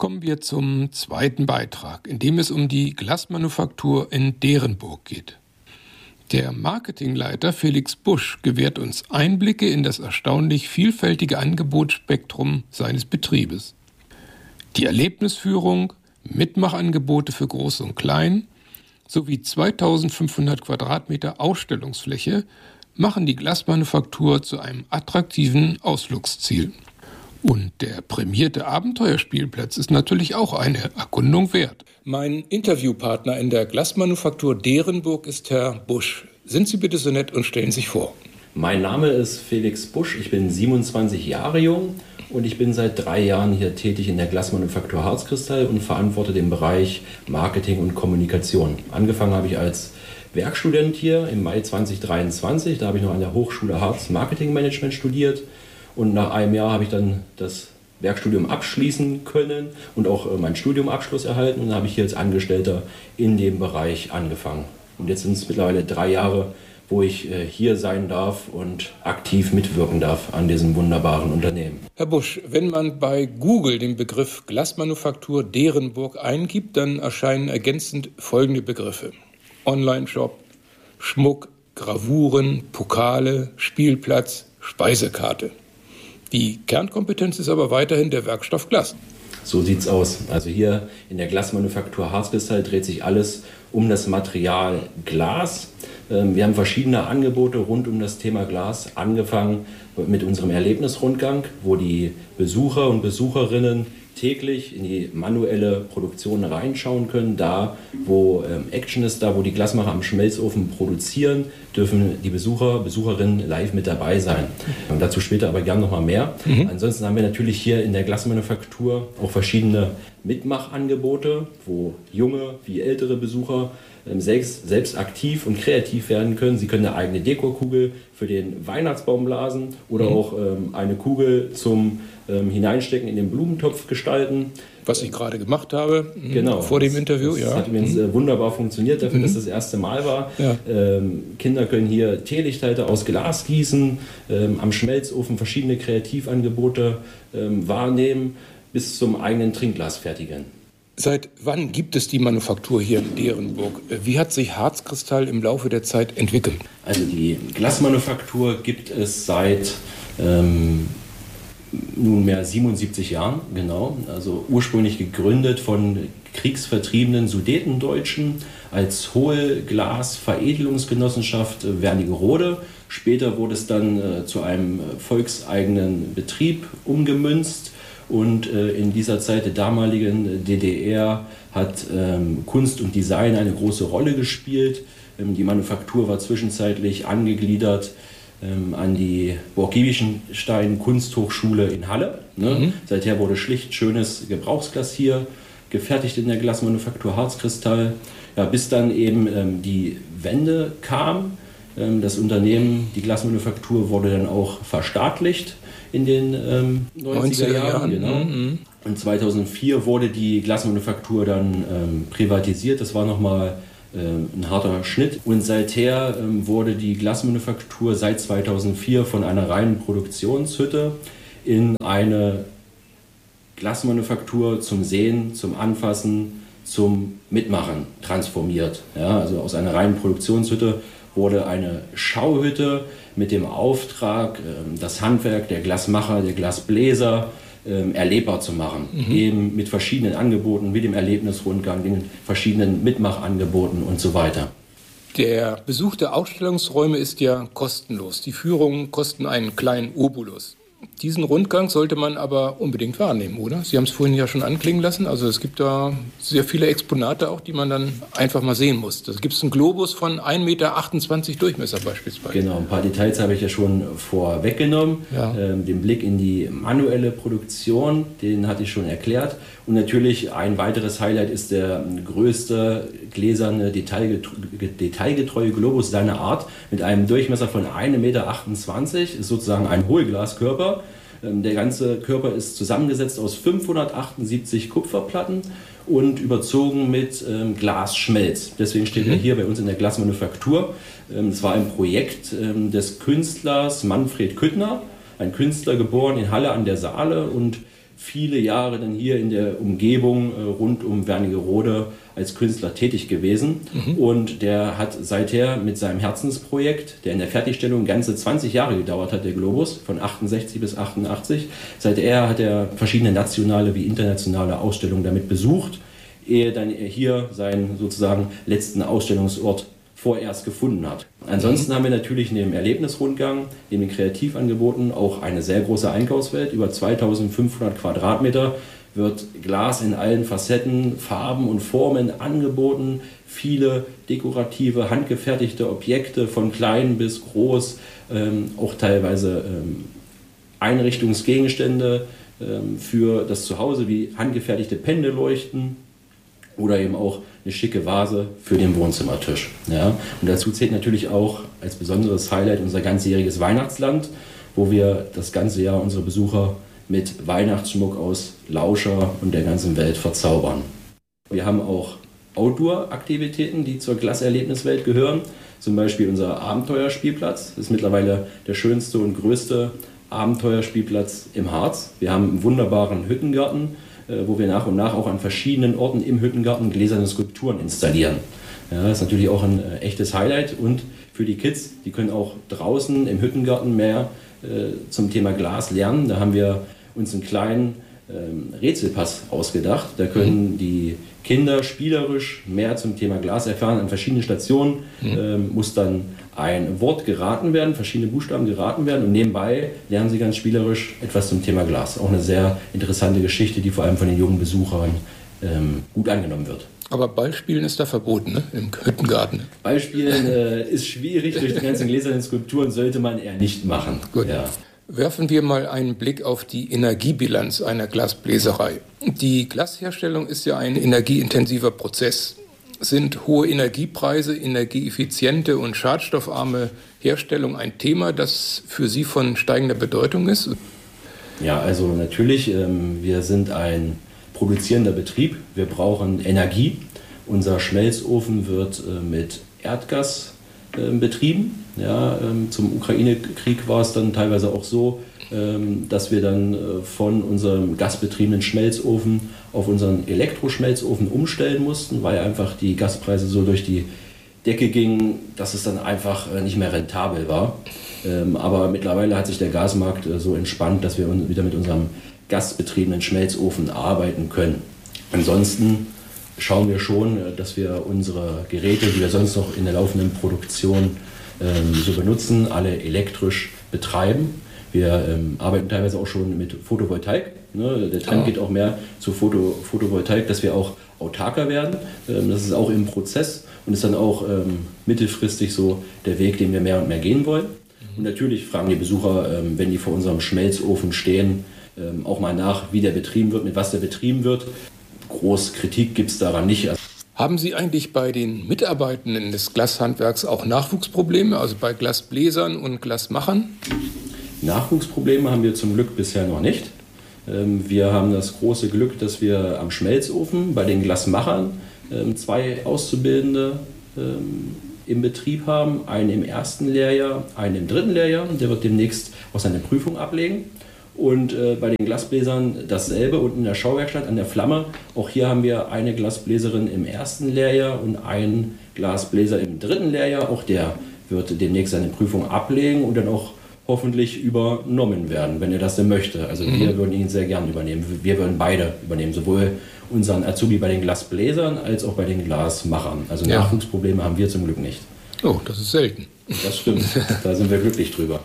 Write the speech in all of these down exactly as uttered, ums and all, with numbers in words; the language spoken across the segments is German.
Kommen wir zum zweiten Beitrag, in dem es um die Glasmanufaktur in Derenburg geht. Der Marketingleiter Felix Busch gewährt uns Einblicke in das erstaunlich vielfältige Angebotsspektrum seines Betriebes. Die Erlebnisführung, Mitmachangebote für Groß und Klein sowie zweitausendfünfhundert Quadratmeter Ausstellungsfläche machen die Glasmanufaktur zu einem attraktiven Ausflugsziel. Und der prämierte Abenteuerspielplatz ist natürlich auch eine Erkundung wert. Mein Interviewpartner in der Glasmanufaktur Derenburg ist Herr Busch. Sind Sie bitte so nett und stellen sich vor. Mein Name ist Felix Busch, ich bin siebenundzwanzig Jahre jung und ich bin seit drei Jahren hier tätig in der Glasmanufaktur Harzkristall und verantworte den Bereich Marketing und Kommunikation. Angefangen habe ich als Werkstudent hier im Mai zweitausenddreiundzwanzig, da habe ich noch an der Hochschule Harz Marketingmanagement studiert. Und nach einem Jahr habe ich dann das Werkstudium abschließen können und auch meinen Studiumabschluss erhalten. Und dann habe ich hier als Angestellter in dem Bereich angefangen. Und jetzt sind es mittlerweile drei Jahre, wo ich hier sein darf und aktiv mitwirken darf an diesem wunderbaren Unternehmen. Herr Busch, wenn man bei Google den Begriff Glasmanufaktur Derenburg eingibt, dann erscheinen ergänzend folgende Begriffe: Online-Shop, Schmuck, Gravuren, Pokale, Spielplatz, Speisekarte. Die Kernkompetenz ist aber weiterhin der Werkstoff Glas. So sieht's aus. Also hier in der Glasmanufaktur Harzkristall dreht sich alles um das Material Glas. Wir haben verschiedene Angebote rund um das Thema Glas, angefangen mit unserem Erlebnisrundgang, wo die Besucher und Besucherinnen täglich in die manuelle Produktion reinschauen können. Da, wo ähm, Action ist, da, wo die Glasmacher am Schmelzofen produzieren, dürfen die Besucher, Besucherinnen live mit dabei sein. Und dazu später aber gern noch mal mehr. Mhm. Ansonsten haben wir natürlich hier in der Glasmanufaktur auch verschiedene Mitmachangebote, wo junge wie ältere Besucher ähm, selbst, selbst aktiv und kreativ werden können. Sie können eine eigene Dekokugel für den Weihnachtsbaum blasen oder mhm. auch ähm, eine Kugel zum ähm, Hineinstecken in den Blumentopf gestalten. Was ich gerade gemacht habe, genau, vor dem Interview. Das ja. hat übrigens mhm. wunderbar funktioniert, dafür, mhm. dass das erste Mal war. Ja. Ähm, Kinder können hier Teelichthalter aus Glas gießen, ähm, am Schmelzofen verschiedene Kreativangebote ähm, wahrnehmen, bis zum eigenen Trinkglas fertigen. Seit wann gibt es die Manufaktur hier in Derenburg? Wie hat sich Harzkristall im Laufe der Zeit entwickelt? Also die Glasmanufaktur gibt es seit ähm, nunmehr siebenundsiebzig Jahren, genau. Also ursprünglich gegründet von kriegsvertriebenen Sudetendeutschen als Hohlglas-Veredelungsgenossenschaft Wernigerode. Später wurde es dann äh, zu einem volkseigenen Betrieb umgemünzt. Und äh, in dieser Zeit der damaligen D D R hat ähm, Kunst und Design eine große Rolle gespielt. Ähm, die Manufaktur war zwischenzeitlich angegliedert ähm, an die Burg-Giebichenstein Kunsthochschule in Halle. Ne? Mhm. Seither wurde schlicht schönes Gebrauchsglas hier gefertigt in der Glasmanufaktur Harzkristall. Ja, bis dann eben ähm, die Wende kam. Ähm, das Unternehmen, die Glasmanufaktur, wurde dann auch verstaatlicht in den ähm, neunziger Jahren. Genau. Mhm. Und zweitausendvier wurde die Glasmanufaktur dann ähm, privatisiert. Das war nochmal ähm, ein harter Schnitt. Und seither ähm, wurde die Glasmanufaktur seit zweitausendvier von einer reinen Produktionshütte in eine Glasmanufaktur zum Sehen, zum Anfassen, zum Mitmachen transformiert. Ja, also aus einer reinen Produktionshütte wurde eine Schauhütte mit dem Auftrag, das Handwerk der Glasmacher, der Glasbläser erlebbar zu machen. Mhm. Eben mit verschiedenen Angeboten, wie dem Erlebnisrundgang, den verschiedenen Mitmachangeboten und so weiter. Der Besuch der Ausstellungsräume ist ja kostenlos. Die Führungen kosten einen kleinen Obolus. Diesen Rundgang sollte man aber unbedingt wahrnehmen, oder? Sie haben es vorhin ja schon anklingen lassen. Also es gibt da sehr viele Exponate auch, die man dann einfach mal sehen muss. Da gibt es einen Globus von ein Meter achtundzwanzig Durchmesser beispielsweise. Genau, ein paar Details habe ich ja schon vorweggenommen. Ja. Ähm, den Blick in die manuelle Produktion, den hatte ich schon erklärt. Und natürlich ein weiteres Highlight ist der größte gläserne, detailgetreue Globus seiner Art mit einem Durchmesser von ein Meter achtundzwanzig, ist sozusagen ein Hohlglaskörper. Der ganze Körper ist zusammengesetzt aus fünfhundertachtundsiebzig Kupferplatten und überzogen mit ähm, Glasschmelz. Deswegen steht er mhm. hier bei uns in der Glasmanufaktur. Ähm, das war ein Projekt ähm, des Künstlers Manfred Küttner, ein Künstler, geboren in Halle an der Saale und viele Jahre dann hier in der Umgebung äh, rund um Wernigerode als Künstler tätig gewesen. Mhm. Und der hat seither mit seinem Herzensprojekt, der in der Fertigstellung ganze zwanzig Jahre gedauert hat, der Globus, von achtundsechzig bis achtundachtzig, seither hat er verschiedene nationale wie internationale Ausstellungen damit besucht, ehe dann er hier seinen sozusagen letzten Ausstellungsort vorerst gefunden hat. Ansonsten mhm. haben wir natürlich neben dem Erlebnisrundgang, neben den Kreativangeboten auch eine sehr große Einkaufswelt. Über zweitausendfünfhundert Quadratmeter wird Glas in allen Facetten, Farben und Formen angeboten. Viele dekorative, handgefertigte Objekte von klein bis groß, ähm, auch teilweise ähm, Einrichtungsgegenstände ähm, für das Zuhause wie handgefertigte Pendelleuchten oder eben auch eine schicke Vase für den Wohnzimmertisch. Ja? Und dazu zählt natürlich auch als besonderes Highlight unser ganzjähriges Weihnachtsland, wo wir das ganze Jahr unsere Besucher mit Weihnachtsschmuck aus Lauscher und der ganzen Welt verzaubern. Wir haben auch Outdoor-Aktivitäten, die zur Glaserlebniswelt gehören. Zum Beispiel unser Abenteuerspielplatz. Das ist mittlerweile der schönste und größte Abenteuerspielplatz im Harz. Wir haben einen wunderbaren Hüttengarten, wo wir nach und nach auch an verschiedenen Orten im Hüttengarten gläserne Skulpturen installieren. Ja, das ist natürlich auch ein äh, echtes Highlight und für die Kids, die können auch draußen im Hüttengarten mehr äh, zum Thema Glas lernen. Da haben wir uns einen kleinen ähm, Rätselpass ausgedacht. Da können die Kinder spielerisch mehr zum Thema Glas erfahren. An verschiedenen Stationen mhm. ähm, muss dann ein Wort geraten werden, verschiedene Buchstaben geraten werden und nebenbei lernen sie ganz spielerisch etwas zum Thema Glas. Auch eine sehr interessante Geschichte, die vor allem von den jungen Besuchern ähm, gut angenommen wird. Aber Ballspielen ist da verboten, ne? Im Hüttengarten. Ballspielen äh, ist schwierig, durch die ganzen gläsernen Skulpturen sollte man eher nicht machen. Gut. Ja. Werfen wir mal einen Blick auf die Energiebilanz einer Glasbläserei. Die Glasherstellung ist ja ein energieintensiver Prozess. Sind hohe Energiepreise, energieeffiziente und schadstoffarme Herstellung ein Thema, das für Sie von steigender Bedeutung ist? Ja, also natürlich, ähm, wir sind ein produzierender Betrieb. Wir brauchen Energie. Unser Schmelzofen wird äh, mit Erdgas äh, betrieben. Ja, ähm, zum Ukraine-Krieg war es dann teilweise auch so, ähm, dass wir dann äh, von unserem gasbetriebenen Schmelzofen auf unseren Elektroschmelzofen umstellen mussten, weil einfach die Gaspreise so durch die Decke gingen, dass es dann einfach äh, nicht mehr rentabel war. Ähm, aber mittlerweile hat sich der Gasmarkt äh, so entspannt, dass wir un- wieder mit unserem gasbetriebenen Schmelzofen arbeiten können. Ansonsten schauen wir schon, dass wir unsere Geräte, die wir sonst noch in der laufenden Produktion ähm, so benutzen, alle elektrisch betreiben. Wir ähm, arbeiten teilweise auch schon mit Photovoltaik. Ne? Der Trend oh. geht auch mehr zu Foto, Photovoltaik, dass wir auch autarker werden. Ähm, das ist auch im Prozess und ist dann auch ähm, mittelfristig so der Weg, den wir mehr und mehr gehen wollen. Mhm. Und natürlich fragen die Besucher, ähm, wenn die vor unserem Schmelzofen stehen, ähm, auch mal nach, wie der betrieben wird, mit was der betrieben wird. Groß Kritik gibt es daran nicht. Haben Sie eigentlich bei den Mitarbeitenden des Glashandwerks auch Nachwuchsprobleme, also bei Glasbläsern und Glasmachern? Nachwuchsprobleme haben wir zum Glück bisher noch nicht. Wir haben das große Glück, dass wir am Schmelzofen bei den Glasmachern zwei Auszubildende im Betrieb haben. Einen im ersten Lehrjahr, einen im dritten Lehrjahr. Der wird demnächst auch seine Prüfung ablegen. Und äh, bei den Glasbläsern dasselbe unten in der Schauwerkstatt an der Flamme. Auch hier haben wir eine Glasbläserin im ersten Lehrjahr und einen Glasbläser im dritten Lehrjahr. Auch der wird demnächst seine Prüfung ablegen und dann auch hoffentlich übernommen werden, wenn er das denn möchte. Also mhm. wir würden ihn sehr gern übernehmen. Wir würden beide übernehmen, sowohl unseren Azubi bei den Glasbläsern als auch bei den Glasmachern. Also ja. Nachwuchsprobleme haben wir zum Glück nicht. Oh, das ist selten. Das stimmt, da sind wir glücklich drüber.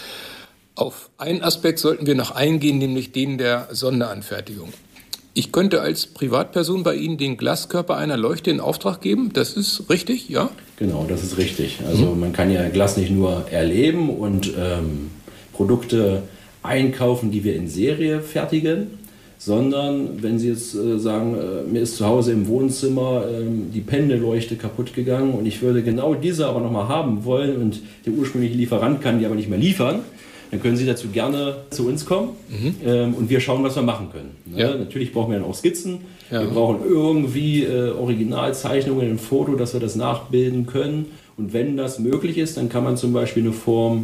Auf einen Aspekt sollten wir noch eingehen, nämlich den der Sonderanfertigung. Ich könnte als Privatperson bei Ihnen den Glaskörper einer Leuchte in Auftrag geben, das ist richtig, ja? Genau, das ist richtig. Also mhm. man kann ja Glas nicht nur erleben und ähm, Produkte einkaufen, die wir in Serie fertigen, sondern wenn Sie jetzt äh, sagen, äh, mir ist zu Hause im Wohnzimmer äh, die Pendelleuchte kaputt gegangen und ich würde genau diese aber nochmal haben wollen und der ursprüngliche Lieferant kann die aber nicht mehr liefern, dann können Sie dazu gerne zu uns kommen mhm. ähm, und wir schauen, was wir machen können. Ne? Ja. Natürlich brauchen wir dann auch Skizzen. Ja. Wir brauchen irgendwie äh, Originalzeichnungen, ein Foto, dass wir das nachbilden können. Und wenn das möglich ist, dann kann man zum Beispiel eine Form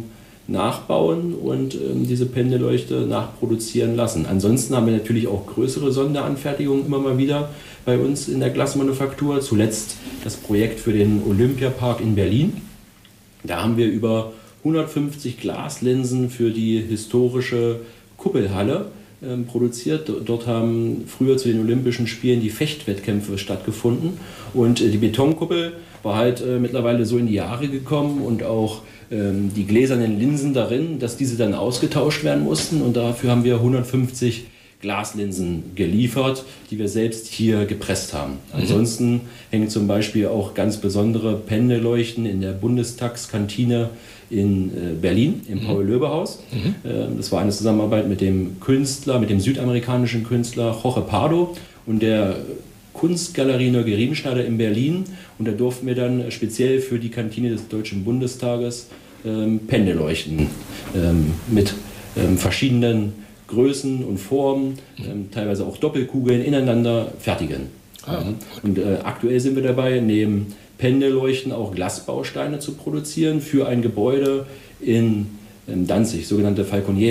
nachbauen und ähm, diese Pendeleuchte nachproduzieren lassen. Ansonsten haben wir natürlich auch größere Sonderanfertigungen immer mal wieder bei uns in der Glasmanufaktur. Zuletzt das Projekt für den Olympiapark in Berlin. Da haben wir über hundertfünfzig Glaslinsen für die historische Kuppelhalle ähm, produziert. Dort haben früher zu den Olympischen Spielen die Fechtwettkämpfe stattgefunden und äh, die Betonkuppel war halt äh, mittlerweile so in die Jahre gekommen und auch ähm, die gläsernen Linsen darin, dass diese dann ausgetauscht werden mussten und dafür haben wir hundertfünfzig Glaslinsen geliefert, die wir selbst hier gepresst haben. Mhm. Ansonsten hängen zum Beispiel auch ganz besondere Pendelleuchten in der Bundestagskantine in äh, Berlin, im mhm. Paul-Löbe-Haus. Mhm. Äh, das war eine Zusammenarbeit mit dem Künstler, mit dem südamerikanischen Künstler Jorge Pardo und der Kunstgalerie Neugier Riemenschneider in Berlin. Und da durften wir dann speziell für die Kantine des Deutschen Bundestages ähm, Pendelleuchten ähm, mit ähm, verschiedenen Größen und Formen, ähm, teilweise auch Doppelkugeln ineinander fertigen. Ah. Und äh, aktuell sind wir dabei, neben Pendelleuchten auch Glasbausteine zu produzieren für ein Gebäude in, in Danzig, sogenannte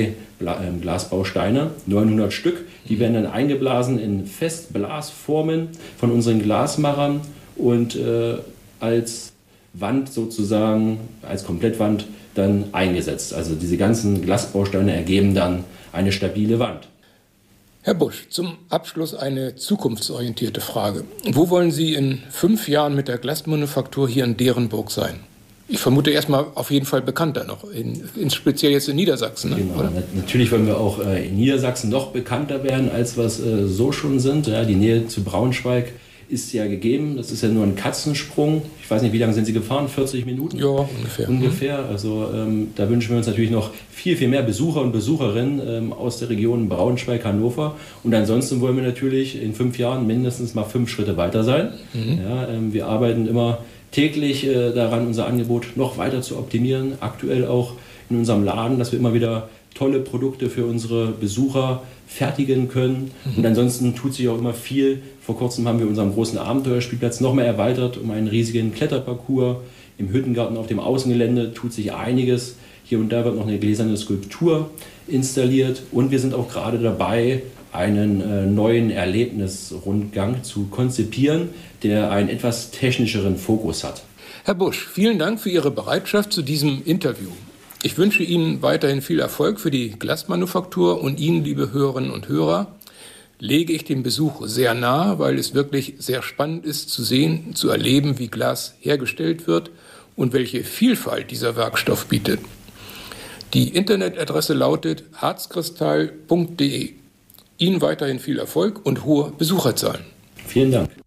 Falconier-Glasbausteine, neunhundert Stück. Die werden dann eingeblasen in Festblasformen von unseren Glasmachern und äh, als Wand sozusagen, als Komplettwand dann eingesetzt. Also diese ganzen Glasbausteine ergeben dann eine stabile Wand. Herr Busch, zum Abschluss eine zukunftsorientierte Frage. Wo wollen Sie in fünf Jahren mit der Glasmanufaktur hier in Derenburg sein? Ich vermute erstmal auf jeden Fall bekannter noch, in, in speziell jetzt in Niedersachsen. Ne? Genau, oder? Natürlich wollen wir auch äh, in Niedersachsen noch bekannter werden, als wir es äh, so schon sind. Ja, die Nähe zu Braunschweig ist ja gegeben. Das ist ja nur ein Katzensprung. Ich weiß nicht, wie lange sind Sie gefahren? vierzig Minuten? Ja, ungefähr. Ungefähr. Also ähm, da wünschen wir uns natürlich noch viel, viel mehr Besucher und Besucherinnen ähm, aus der Region Braunschweig, Hannover. Und ansonsten wollen wir natürlich in fünf Jahren mindestens mal fünf Schritte weiter sein. Mhm. Ja, ähm, wir arbeiten immer täglich äh, daran, unser Angebot noch weiter zu optimieren. Aktuell auch in unserem Laden, dass wir immer wieder tolle Produkte für unsere Besucher fertigen können. Mhm. Und ansonsten tut sich auch immer viel. Vor kurzem haben wir unseren großen Abenteuerspielplatz noch mehr erweitert um einen riesigen Kletterparcours. Im Hüttengarten auf dem Außengelände tut sich einiges. Hier und da wird noch eine gläserne Skulptur installiert. Und wir sind auch gerade dabei, einen äh, neuen Erlebnisrundgang zu konzipieren, der einen etwas technischeren Fokus hat. Herr Busch, vielen Dank für Ihre Bereitschaft zu diesem Interview. Ich wünsche Ihnen weiterhin viel Erfolg für die Glasmanufaktur und Ihnen, liebe Hörerinnen und Hörer, lege ich den Besuch sehr nahe, weil es wirklich sehr spannend ist zu sehen, zu erleben, wie Glas hergestellt wird und welche Vielfalt dieser Werkstoff bietet. Die Internetadresse lautet harzkristall punkt de. Ihnen weiterhin viel Erfolg und hohe Besucherzahlen. Vielen Dank.